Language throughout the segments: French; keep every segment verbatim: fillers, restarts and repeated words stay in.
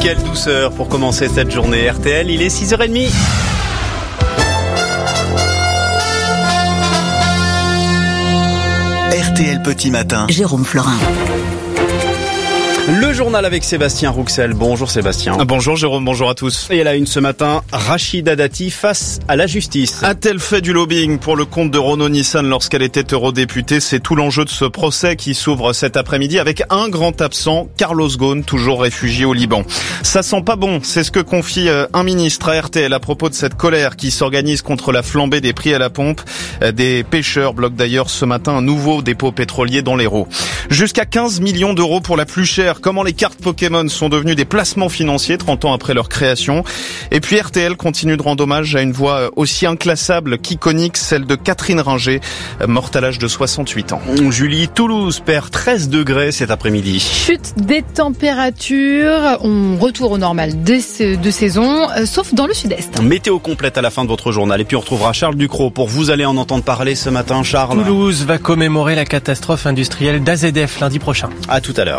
Quelle douceur pour commencer cette journée. R T L, il est six heures trente. R T L Petit Matin. Jérôme Florin. Le journal avec Sébastien Rouxel. Bonjour Sébastien. Bonjour Jérôme, bonjour à tous. Et à la une ce matin, Rachida Dati face à la justice. A-t-elle fait du lobbying pour le compte de Renault-Nissan lorsqu'elle était eurodéputée? C'est tout l'enjeu de ce procès qui s'ouvre cet après-midi avec un grand absent, Carlos Ghosn, toujours réfugié au Liban. Ça sent pas bon, c'est ce que confie un ministre à R T L à propos de cette colère qui s'organise contre la flambée des prix à la pompe. Des pêcheurs bloquent d'ailleurs ce matin un nouveau dépôt pétrolier dans l'Hérault. Jusqu'à quinze millions d'euros pour la plus chère. Comment les cartes Pokémon sont devenues des placements financiers trente ans après leur création. Et puis R T L continue de rendre hommage à une voix aussi inclassable qu'iconique, celle de Catherine Ringer, morte à l'âge de soixante-huit ans. Julie, Toulouse perd treize degrés cet après-midi. Chute des températures, on retourne au normal de, de saison, euh, sauf dans le sud-est. Météo complète à la fin de votre journal. Et puis on retrouvera Charles Ducrot pour vous allez en entendre parler ce matin, Charles. Toulouse va commémorer la catastrophe industrielle d'A Z F lundi prochain. À tout à l'heure.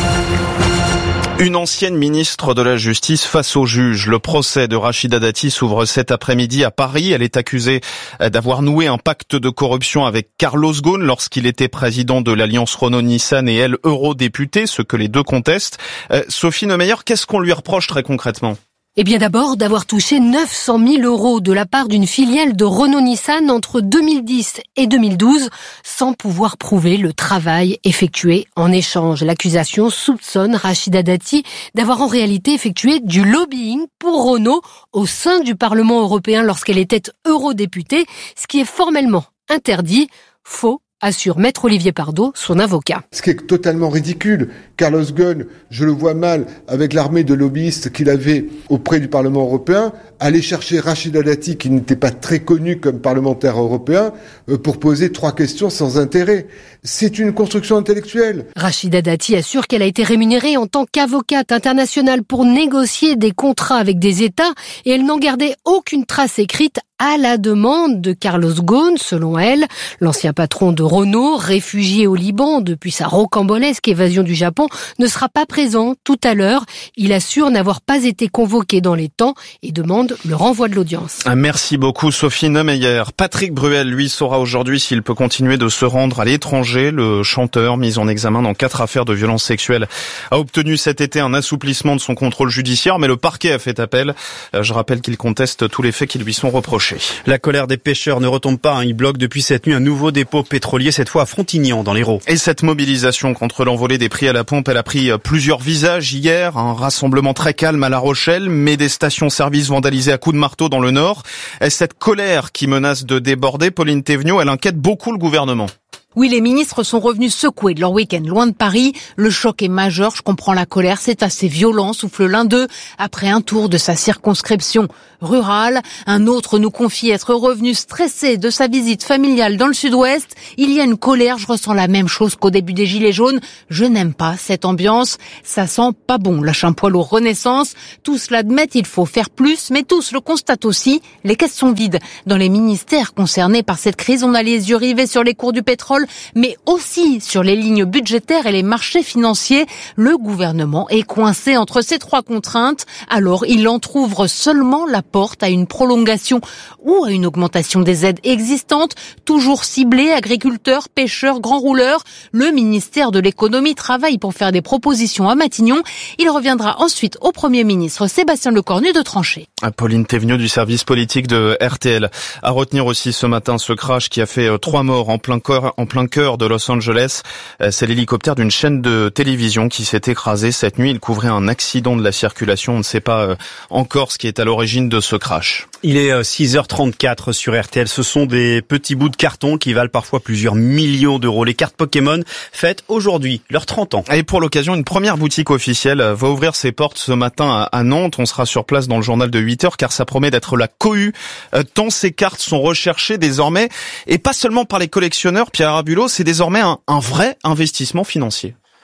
Une ancienne ministre de la Justice face au juge. Le procès de Rachida Dati s'ouvre cet après-midi à Paris. Elle est accusée d'avoir noué un pacte de corruption avec Carlos Ghosn lorsqu'il était président de l'Alliance Renault-Nissan et elle, eurodéputée, ce que les deux contestent. Euh, Sophie Neumeyer, qu'est-ce qu'on lui reproche très concrètement ? Eh bien d'abord d'avoir touché neuf cent mille euros de la part d'une filiale de Renault-Nissan entre deux mille dix et deux mille douze sans pouvoir prouver le travail effectué en échange. L'accusation soupçonne Rachida Dati d'avoir en réalité effectué du lobbying pour Renault au sein du Parlement européen lorsqu'elle était eurodéputée, ce qui est formellement interdit. Faux, assure Maître Olivier Pardo, son avocat. Ce qui est totalement ridicule. Carlos Ghosn, je le vois mal, avec l'armée de lobbyistes qu'il avait auprès du Parlement européen, aller chercher Rachida Dati, qui n'était pas très connue comme parlementaire européen, pour poser trois questions sans intérêt. C'est une construction intellectuelle. Rachida Dati assure qu'elle a été rémunérée en tant qu'avocate internationale pour négocier des contrats avec des États et elle n'en gardait aucune trace écrite à la demande de Carlos Ghosn, selon elle. L'ancien patron de Renault, réfugié au Liban depuis sa rocambolesque évasion du Japon, ne sera pas présent tout à l'heure. Il assure n'avoir pas été convoqué dans les temps et demande le renvoi de l'audience. Merci beaucoup Sophie Neumeyer. Patrick Bruel, lui, saura aujourd'hui s'il peut continuer de se rendre à l'étranger. Le chanteur, mis en examen dans quatre affaires de violences sexuelles, a obtenu cet été un assouplissement de son contrôle judiciaire, mais le parquet a fait appel. Je rappelle qu'il conteste tous les faits qui lui sont reprochés. La colère des pêcheurs ne retombe pas. Hein. Ils bloquent depuis cette nuit un nouveau dépôt pétrolier, cette fois à Frontignan, dans l'Hérault. Et cette mobilisation contre l'envolée des prix à la pompe, elle a pris plusieurs visages hier. Un rassemblement très calme à La Rochelle, mais des stations-service vandalisées à coups de marteau dans le Nord. Et cette colère qui menace de déborder, Pauline Thévenoud, elle inquiète beaucoup le gouvernement. Oui, les ministres sont revenus secoués de leur week-end loin de Paris. Le choc est majeur, je comprends la colère, c'est assez violent, souffle l'un d'eux, après un tour de sa circonscription rurale. Un autre nous confie être revenu stressé de sa visite familiale dans le sud-ouest. Il y a une colère, je ressens la même chose qu'au début des Gilets jaunes. Je n'aime pas cette ambiance, ça sent pas bon, lâche un poil aux Renaissance. Tous l'admettent, il faut faire plus, mais tous le constatent aussi, les caisses sont vides. Dans les ministères concernés par cette crise, on a les yeux rivés sur les cours du pétrole, mais aussi sur les lignes budgétaires et les marchés financiers. Le gouvernement est coincé entre ces trois contraintes. Alors, il entrouvre seulement la porte à une prolongation ou à une augmentation des aides existantes, toujours ciblées, agriculteurs, pêcheurs, grands rouleurs. Le ministère de l'économie travaille pour faire des propositions à Matignon. Il reviendra ensuite au Premier ministre Sébastien Lecornu de trancher. Pauline Thévenoud du service politique de R T L. À retenir aussi ce matin ce crash qui a fait trois morts en plein cœur, en plein cœur de Los Angeles. C'est l'hélicoptère d'une chaîne de télévision qui s'est écrasé cette nuit. Il couvrait un accident de la circulation. On ne sait pas encore ce qui est à l'origine de ce crash. Il est six heures trente-quatre sur R T L. Ce sont des petits bouts de carton qui valent parfois plusieurs millions d'euros. Les cartes Pokémon fêtent aujourd'hui leurs trente ans. Et pour l'occasion, une première boutique officielle va ouvrir ses portes ce matin à Nantes. On sera sur place dans le journal de huit heures car ça promet d'être la cohue. Tant ces cartes sont recherchées désormais et pas seulement par les collectionneurs. Pierre Arbulo, c'est désormais un, un vrai investissement financier.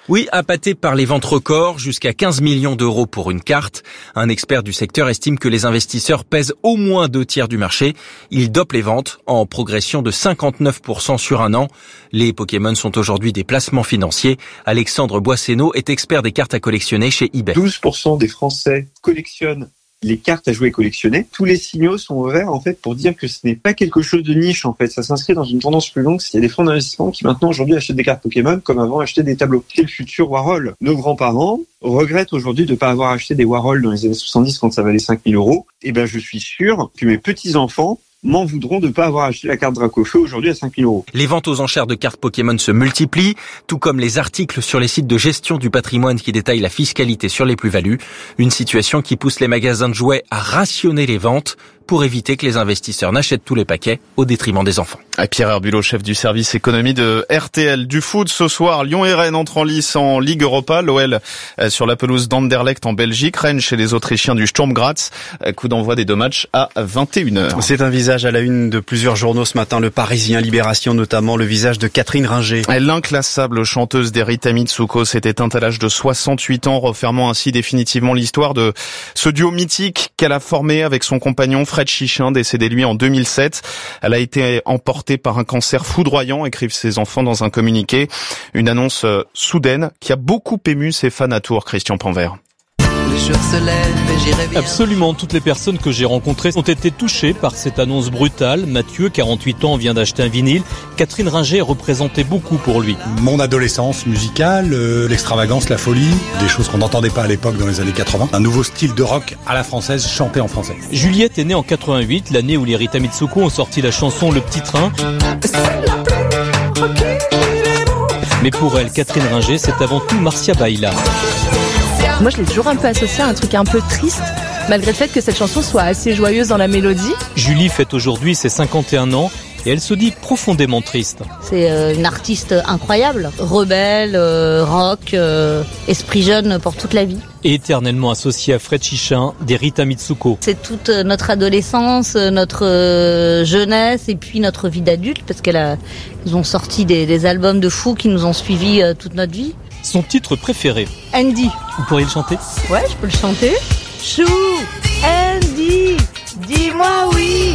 Oui, appâté par les ventes records, jusqu'à quinze millions d'euros pour une carte. Un expert du secteur estime que les investisseurs pèsent au moins deux tiers du marché. Ils dopent les ventes en progression de cinquante-neuf pour cent sur un an. Les Pokémon sont aujourd'hui des placements financiers. Alexandre Boisseno est expert des cartes à collectionner chez eBay. douze pour cent des Français collectionnent les cartes à jouer collectionnées. Tous les signaux sont ouverts en fait pour dire que ce n'est pas quelque chose de niche en fait. Ça s'inscrit dans une tendance plus longue. Il y a des fonds d'investissement qui maintenant aujourd'hui achètent des cartes Pokémon comme avant achetaient des tableaux. C'est le futur Warhol. Nos grands-parents regrettent aujourd'hui de ne pas avoir acheté des Warhol dans les années soixante-dix quand ça valait cinq mille euros. Et ben je suis sûr que mes petits-enfants m'en voudront de ne pas avoir acheté la carte Dracofeu aujourd'hui à cinq mille euros. Les ventes aux enchères de cartes Pokémon se multiplient, tout comme les articles sur les sites de gestion du patrimoine qui détaillent la fiscalité sur les plus-values. Une situation qui pousse les magasins de jouets à rationner les ventes pour éviter que les investisseurs n'achètent tous les paquets au détriment des enfants. Pierre Herbulot, chef du service économie de R T L. Du foot ce soir, Lyon et Rennes entrent en lice en Ligue Europa. L'O L sur la pelouse d'Anderlecht en Belgique. Rennes chez les Autrichiens du Sturm Graz. Coup d'envoi des deux matchs à vingt et une heures. C'est un visage à la une de plusieurs journaux ce matin. Le Parisien, Libération notamment, le visage de Catherine Ringer. L'inclassable chanteuse d'Erita Mitsuko s'est éteinte à l'âge de soixante-huit ans, refermant ainsi définitivement l'histoire de ce duo mythique qu'elle a formé avec son compagnon Fred Chichin, décédé lui en deux mille sept. Elle a été emportée par un cancer foudroyant, écrivent ses enfants dans un communiqué. Une annonce soudaine qui a beaucoup ému ses fans à Tours, Christian Panvert. Absolument, toutes les personnes que j'ai rencontrées ont été touchées par cette annonce brutale. Mathieu, quarante-huit ans, vient d'acheter un vinyle. Catherine Ringer représentait beaucoup pour lui. Mon adolescence musicale, euh, l'extravagance, la folie, des choses qu'on n'entendait pas à l'époque dans les années quatre-vingts. Un nouveau style de rock à la française, chanté en français. Juliette est née en quatre-vingt-huit, l'année où les Rita Mitsuko ont sorti la chanson Le Petit Train. Mais pour elle, Catherine Ringer, c'est avant tout Marcia Baila. Moi, je l'ai toujours un peu associé à un truc un peu triste, malgré le fait que cette chanson soit assez joyeuse dans la mélodie. Julie fête aujourd'hui ses cinquante et un ans et elle se dit profondément triste. C'est euh, une artiste incroyable, rebelle, euh, rock, euh, esprit jeune pour toute la vie. Et éternellement associée à Fred Chichin, des Rita Mitsuko. C'est toute notre adolescence, notre euh, jeunesse et puis notre vie d'adulte, parce qu'elle a, ils ont sorti des, des albums de fous qui nous ont suivis euh, toute notre vie. Son titre préféré. Andy. Vous pourriez le chanter? Ouais, je peux le chanter. Chou, Andy, dis-moi oui.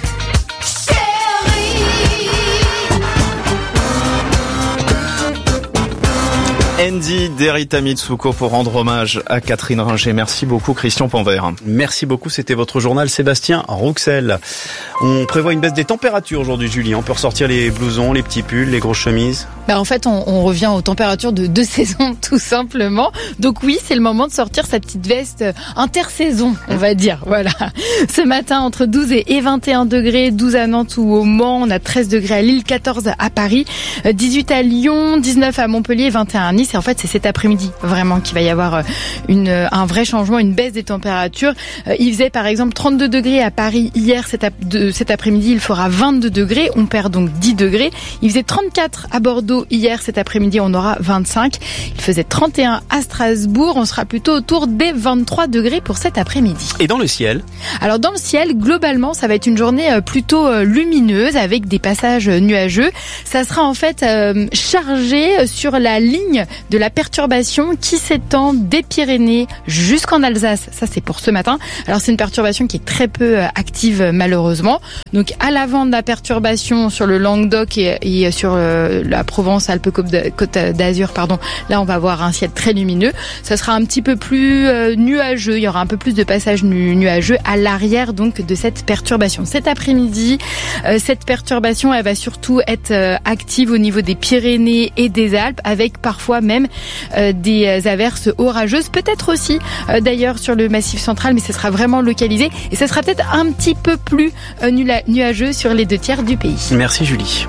Andy d'Erita Mitsuko pour rendre hommage à Catherine Ringer. Merci beaucoup Christian Panvert. Merci beaucoup, c'était votre journal Sébastien Rouxel. On prévoit une baisse des températures aujourd'hui, Julie. On peut ressortir les blousons, les petits pulls, les grosses chemises. Bah en fait, on, on revient aux températures de deux saisons, tout simplement. Donc oui, c'est le moment de sortir sa petite veste intersaison, on va dire. Voilà. Ce matin, entre douze et vingt et un degrés, douze à Nantes ou au Mans, on a treize degrés à Lille, quatorze à Paris, dix-huit à Lyon, dix-neuf à Montpellier, vingt et un à Nice. Et en fait, c'est cet après-midi vraiment qu'il va y avoir une, un vrai changement, une baisse des températures. Il faisait par exemple trente-deux degrés à Paris hier, cet, ap- de, cet après-midi, il fera vingt-deux degrés. On perd donc dix degrés. Il faisait trente-quatre à Bordeaux hier, cet après-midi, on aura vingt-cinq. Il faisait trente et un à Strasbourg. On sera plutôt autour des vingt-trois degrés pour cet après-midi. Et dans le ciel? Alors dans le ciel, globalement, ça va être une journée plutôt lumineuse avec des passages nuageux. Ça sera en fait euh, chargé sur la ligne de la perturbation qui s'étend des Pyrénées jusqu'en Alsace. Ça, c'est pour ce matin. Alors, c'est une perturbation qui est très peu active, malheureusement. Donc, à l'avant de la perturbation sur le Languedoc et, et sur euh, la Provence, Alpes-Côte d'Azur, pardon, là, on va avoir un ciel très lumineux. Ça sera un petit peu plus euh, nuageux. Il y aura un peu plus de passages nu- nuageux à l'arrière, donc, de cette perturbation. Cet après-midi, euh, cette perturbation, elle va surtout être euh, active au niveau des Pyrénées et des Alpes, avec parfois même euh, des averses orageuses, peut-être aussi euh, d'ailleurs sur le Massif central, mais ce sera vraiment localisé et ce sera peut-être un petit peu plus euh, nuageux sur les deux tiers du pays. Merci Julie.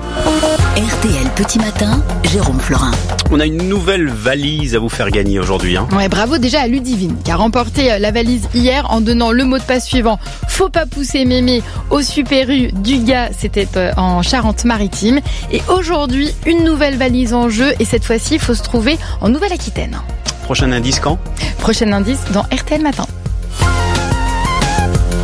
R T L Petit Matin, Jérôme Florin. On a une nouvelle valise à vous faire gagner aujourd'hui. Hein. Ouais, bravo déjà à Ludivine qui a remporté la valise hier en donnant le mot de passe suivant. Faut pas pousser mémé au Super U du gars, c'était en Charente-Maritime. Et aujourd'hui, une nouvelle valise en jeu et cette fois-ci, il faut se trouver en Nouvelle-Aquitaine. Prochain indice quand? Prochain indice dans R T L Matin.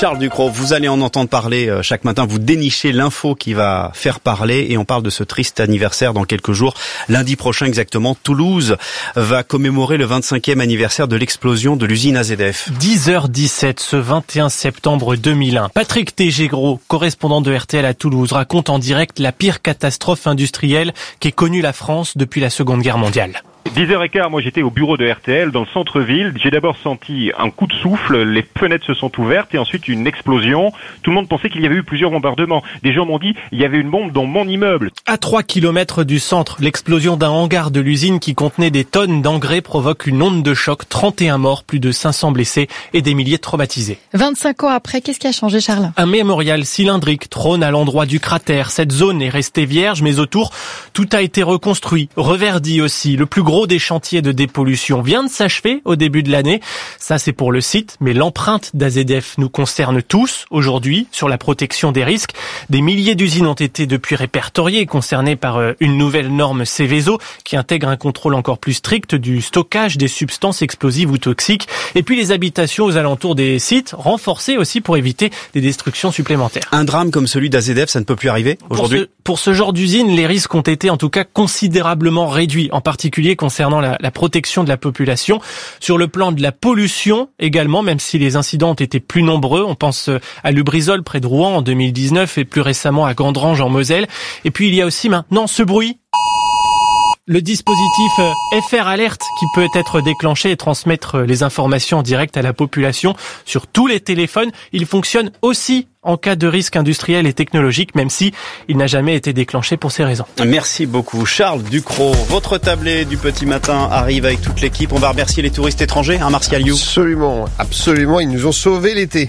Charles Ducrot, vous allez en entendre parler chaque matin, vous dénichez l'info qui va faire parler et on parle de ce triste anniversaire dans quelques jours. Lundi prochain exactement, Toulouse va commémorer le vingt-cinquième anniversaire de l'explosion de l'usine A Z F. dix heures dix-sept ce vingt et un septembre deux mille un. Patrick Tégégros, correspondant de R T L à Toulouse, raconte en direct la pire catastrophe industrielle qu'ait connue la France depuis la Seconde Guerre mondiale. dix heures quinze, moi j'étais au bureau de R T L dans le centre-ville. J'ai d'abord senti un coup de souffle, les fenêtres se sont ouvertes et ensuite une explosion. Tout le monde pensait qu'il y avait eu plusieurs bombardements. Des gens m'ont dit il y avait une bombe dans mon immeuble. À trois kilomètres du centre, l'explosion d'un hangar de l'usine qui contenait des tonnes d'engrais provoque une onde de choc, trente et un morts, plus de cinq cents blessés et des milliers de traumatisés. vingt-cinq ans après, qu'est-ce qui a changé, Charles ? Un mémorial cylindrique trône à l'endroit du cratère. Cette zone est restée vierge, mais autour, tout a été reconstruit, reverdi aussi. Le plus gros des chantiers de dépollution vient de s'achever au début de l'année. Ça, c'est pour le site, mais l'empreinte d'A Z F nous concerne tous aujourd'hui sur la protection des risques. Des milliers d'usines ont été depuis répertoriées, concernées par une nouvelle norme Seveso qui intègre un contrôle encore plus strict du stockage des substances explosives ou toxiques. Et puis les habitations aux alentours des sites, renforcées aussi pour éviter des destructions supplémentaires. Un drame comme celui d'A Z F, ça ne peut plus arriver aujourd'hui ? Pour ce, pour ce genre d'usine, les risques ont été en tout cas considérablement réduits, en particulier concernant la, la protection de la population. Sur le plan de la pollution également, même si les incidents ont été plus nombreux, on pense à Lubrizol près de Rouen en deux mille dix-neuf et plus récemment à Gandrange en Moselle. Et puis il y a aussi maintenant ce bruit. Le dispositif F R Alert qui peut être déclenché et transmettre les informations en direct à la population sur tous les téléphones, il fonctionne aussi en cas de risque industriel et technologique, même si il n'a jamais été déclenché pour ces raisons. Merci beaucoup Charles Ducrot. Votre tablé du petit matin arrive avec toute l'équipe. On va remercier les touristes étrangers, hein Martial You ? Absolument, absolument, ils nous ont sauvé l'été.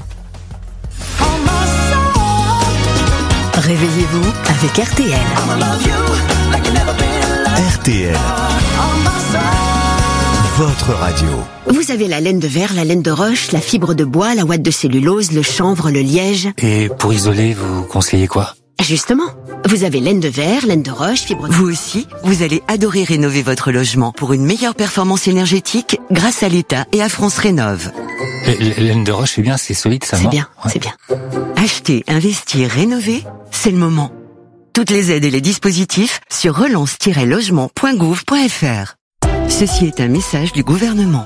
Réveillez-vous avec R T L. R T L, votre radio. Vous avez la laine de verre, la laine de roche, la fibre de bois, la ouate de cellulose, le chanvre, le liège. Et pour isoler, vous conseillez quoi ? Justement, vous avez laine de verre, laine de roche, fibre de... Vous aussi, vous allez adorer rénover votre logement pour une meilleure performance énergétique grâce à l'État et à France Rénove. Laine de roche, c'est bien, c'est solide, ça, C'est non ? bien, Ouais. c'est bien. Acheter, investir, rénover, c'est le moment. Toutes les aides et les dispositifs sur relance tiret logement point gouv point f r. Ceci est un message du gouvernement.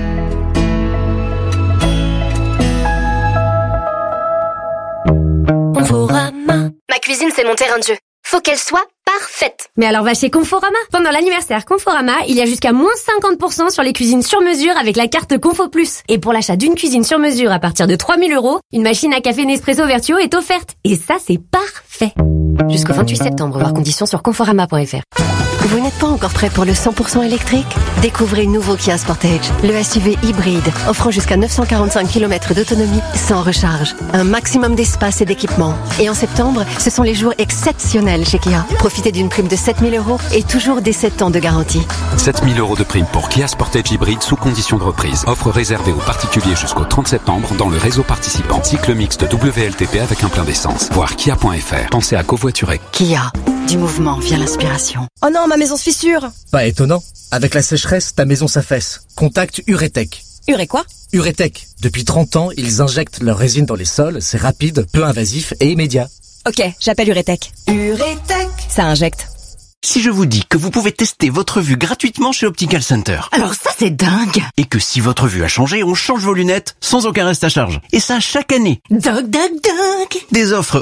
Conforama. Ma cuisine, c'est mon terrain de jeu. Faut qu'elle soit parfaite. Mais alors va chez Conforama. Pendant l'anniversaire Conforama, il y a jusqu'à moins cinquante pour cent sur les cuisines sur mesure avec la carte Confo Plus. Et pour l'achat d'une cuisine sur mesure à partir de trois mille euros, une machine à café Nespresso Vertuo est offerte. Et ça, c'est parfait. Jusqu'au vingt-huit septembre, voir conditions sur conforama point f r. Vous n'êtes pas encore prêt pour le cent pour cent électrique ? Découvrez le nouveau Kia Sportage, le S U V hybride, offrant jusqu'à neuf cent quarante-cinq kilomètres d'autonomie sans recharge. Un maximum d'espace et d'équipement. Et en septembre, ce sont les jours exceptionnels chez Kia. Profitez d'une prime de sept mille euros et toujours des sept ans de garantie. sept mille euros de prime pour Kia Sportage hybride sous condition de reprise. Offre réservée aux particuliers jusqu'au trente septembre dans le réseau participant. Cycle mixte W L T P avec un plein d'essence. Voir kia point f r. Pensez à covoiturer. Kia, du mouvement vient l'inspiration. Oh non, ma maison se fissure. Pas étonnant. Avec la sécheresse, ta maison s'affaisse. Contacte Uretech. Uré quoi ? Uretech. Depuis trente ans, ils injectent leur résine dans les sols. C'est rapide, peu invasif et immédiat. Ok, j'appelle Uretech. Uretech. Ça injecte. Si je vous dis que vous pouvez tester votre vue gratuitement chez Optical Center. Alors ça, c'est dingue. Et que si votre vue a changé, on change vos lunettes sans aucun reste à charge. Et ça chaque année. Dingue, dingue, dingue. Des offres